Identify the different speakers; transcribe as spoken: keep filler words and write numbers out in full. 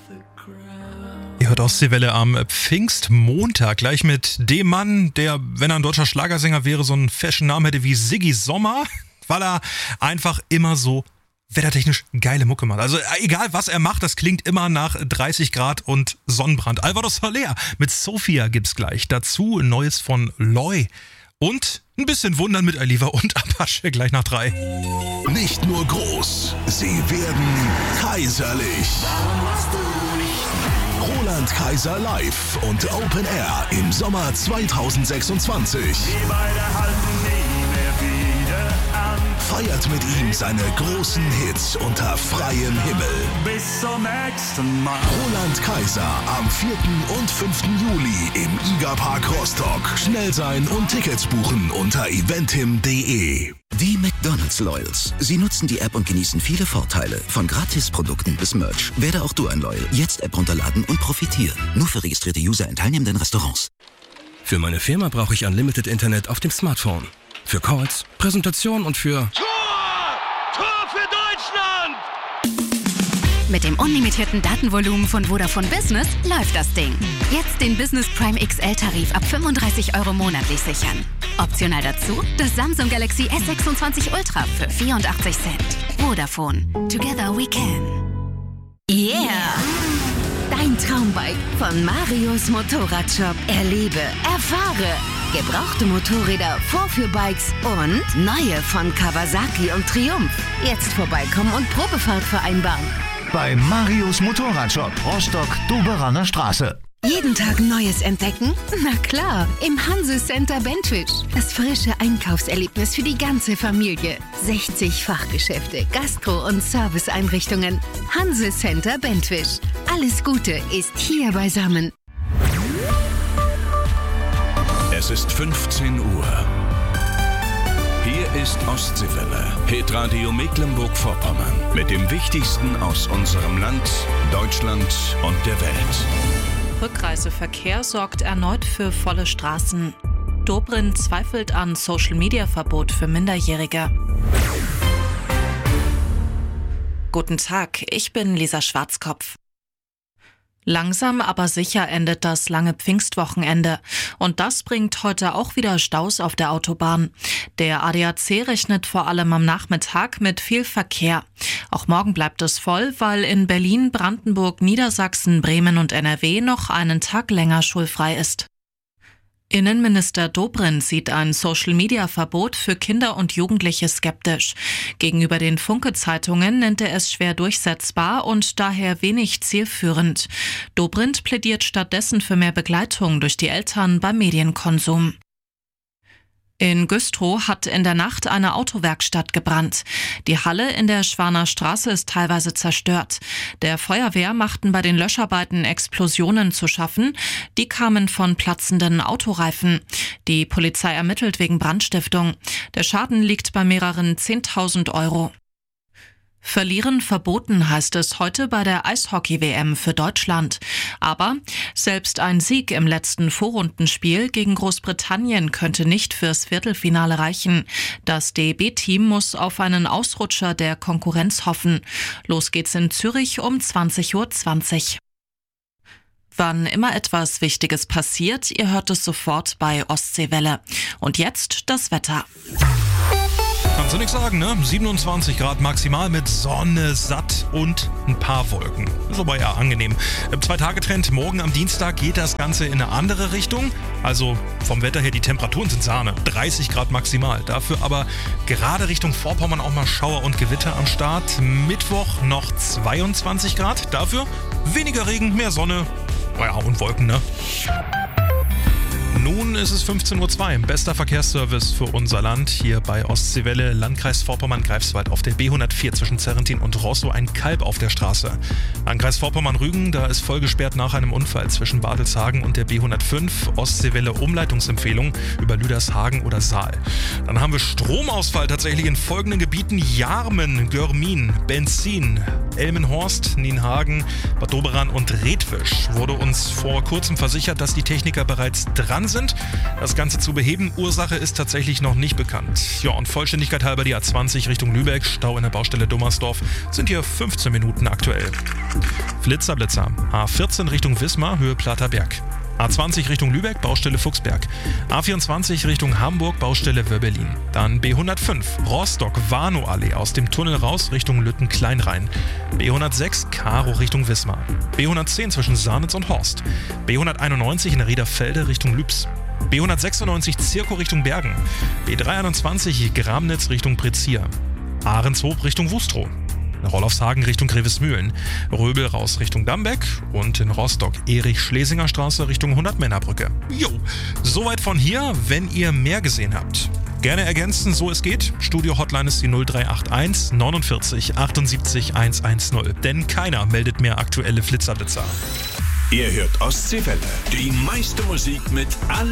Speaker 1: Ihr hört Ostseewelle am Pfingstmontag, gleich mit dem Mann, der, wenn er ein deutscher Schlagersänger wäre, so einen Fashion-Namen hätte wie Siggi Sommer, weil er einfach immer so wettertechnisch geile Mucke macht. Also egal, was er macht, das klingt immer nach dreißig Grad und Sonnenbrand. Alvaro Soler mit Sophia gibt's gleich. Dazu Neues von Loy. Und ein bisschen Wundern mit Aliva und Apache gleich nach drei.
Speaker 2: Nicht nur groß, sie werden kaiserlich. Roland Kaiser live und Open Air im Sommer zweitausendsechsundzwanzig. Feiert mit ihm seine großen Hits unter freiem Himmel.
Speaker 3: Bis zum nächsten Mal.
Speaker 2: Roland Kaiser am vierten und fünften Juli im Iga-Park Rostock. Schnell sein und Tickets buchen unter eventim punkt de.
Speaker 4: Die McDonald's Loyals. Sie nutzen die App und genießen viele Vorteile. Von Gratisprodukten bis Merch. Werde auch du ein Loyal. Jetzt App runterladen und profitieren. Nur für registrierte User in teilnehmenden Restaurants.
Speaker 5: Für meine Firma brauche ich Unlimited Internet auf dem Smartphone. Für Calls, Präsentation und für...
Speaker 6: Tor! Tor für Deutschland!
Speaker 7: Mit dem unlimitierten Datenvolumen von Vodafone Business läuft das Ding. Jetzt den Business Prime X L-Tarif ab fünfunddreißig Euro monatlich sichern. Optional dazu das Samsung Galaxy S sechsundzwanzig Ultra für vierundachtzig Cent. Vodafone. Together we can. Yeah! Dein Traumbike von Marius Motorradshop. Erlebe, erfahre. Gebrauchte Motorräder, Vorführbikes und neue von Kawasaki und Triumph. Jetzt vorbeikommen und Probefahrt vereinbaren.
Speaker 8: Bei Marius Motorradshop, Rostock-Doberaner Straße.
Speaker 7: Jeden Tag Neues entdecken? Na klar, im Hanse Center Bentwisch. Das frische Einkaufserlebnis für die ganze Familie. sechzig Fachgeschäfte, Gastro- und Serviceeinrichtungen. Hanse Center Bentwisch. Alles Gute ist hier beisammen.
Speaker 2: Es ist fünfzehn Uhr. Hier ist Ostseewelle, Hitradio Mecklenburg-Vorpommern. Mit dem Wichtigsten aus unserem Land, Deutschland und der Welt.
Speaker 9: Rückreiseverkehr sorgt erneut für volle Straßen. Dobrindt zweifelt an Social-Media-Verbot für Minderjährige. Guten Tag, ich bin Lisa Schwarzkopf. Langsam aber sicher endet das lange Pfingstwochenende. Und das bringt heute auch wieder Staus auf der Autobahn. Der A D A C rechnet vor allem am Nachmittag mit viel Verkehr. Auch morgen bleibt es voll, weil in Berlin, Brandenburg, Niedersachsen, Bremen und N R W noch einen Tag länger schulfrei ist. Innenminister Dobrindt sieht ein Social-Media-Verbot für Kinder und Jugendliche skeptisch. Gegenüber den Funke-Zeitungen nennt er es schwer durchsetzbar und daher wenig zielführend. Dobrindt plädiert stattdessen für mehr Begleitung durch die Eltern beim Medienkonsum. In Güstrow hat in der Nacht eine Autowerkstatt gebrannt. Die Halle in der Schwaner Straße ist teilweise zerstört. Der Feuerwehr machten bei den Löscharbeiten Explosionen zu schaffen. Die kamen von platzenden Autoreifen. Die Polizei ermittelt wegen Brandstiftung. Der Schaden liegt bei mehreren zehntausend Euro. Verlieren verboten, heißt es heute bei der Eishockey-W M für Deutschland. Aber selbst ein Sieg im letzten Vorrundenspiel gegen Großbritannien könnte nicht fürs Viertelfinale reichen. Das D E B-Team muss auf einen Ausrutscher der Konkurrenz hoffen. Los geht's in Zürich um zwanzig Uhr zwanzig. Wann immer etwas Wichtiges passiert, ihr hört es sofort bei Ostseewelle. Und jetzt das Wetter.
Speaker 1: Kannst du nichts sagen, ne? siebenundzwanzig Grad maximal mit Sonne, satt und ein paar Wolken. Ist aber ja angenehm. Im Zwei-Tage-Trend morgen am Dienstag geht das Ganze in eine andere Richtung. Also vom Wetter her, die Temperaturen sind Sahne. dreißig Grad maximal. Dafür aber gerade Richtung Vorpommern auch mal Schauer und Gewitter am Start. Mittwoch noch zweiundzwanzig Grad. Dafür weniger Regen, mehr Sonne. Naja, und Wolken, ne? Nun ist es fünfzehn Uhr zwei. Bester Verkehrsservice für unser Land. Hier bei Ostseewelle, Landkreis Vorpommern-Greifswald auf der B hundertvier zwischen Zerrentin und Rostow ein Kalb auf der Straße. Landkreis Vorpommern-Rügen, da ist voll gesperrt nach einem Unfall zwischen Bartelshagen und der B hundertfünf. Ostseewelle Umleitungsempfehlung über Lüdershagen oder Saal. Dann haben wir Stromausfall tatsächlich in folgenden Gebieten: Jarmen, Görmin, Benzin, Elmenhorst, Nienhagen, Bad Doberan und Redwisch. Wurde uns vor kurzem versichert, dass die Techniker bereits dran sind. sind. Das Ganze zu beheben, Ursache ist tatsächlich noch nicht bekannt. Ja, und Vollständigkeit halber die A zwanzig Richtung Lübeck, Stau in der Baustelle Dummersdorf, sind hier fünfzehn Minuten aktuell. Flitzer, Blitzer, A vierzehn Richtung Wismar, Höhe Platterberg. A zwanzig Richtung Lübeck, Baustelle Fuchsberg. A vierundzwanzig Richtung Hamburg, Baustelle Wöbbelin. Dann B hundertfünf, Rostock-Warnow-Allee aus dem Tunnel raus Richtung Lütten-Kleinrhein. B hundertsechs, Karo Richtung Wismar. B hundertzehn zwischen Sarnitz und Horst. B hunderteinundneunzig in Riederfelde Richtung Lübs. B hundertsechsundneunzig Zirkow Richtung Bergen. B dreihunderteinundzwanzig Gramnitz Richtung Prezier. Ahrenshoop Richtung Wustrow. Rollofshagen Richtung Grevesmühlen, Röbel raus Richtung Dambeck und in Rostock Erich-Schlesinger Straße Richtung hundert-Männer-Brücke. Jo, soweit von hier, wenn ihr mehr gesehen habt. Gerne ergänzen, so es geht. Studio-Hotline ist die null drei acht eins neunundvierzig achtundsiebzig hundertzehn, denn keiner meldet mehr aktuelle Flitzerblitzer.
Speaker 2: Ihr hört Ostseewelle, die meiste Musik mit allen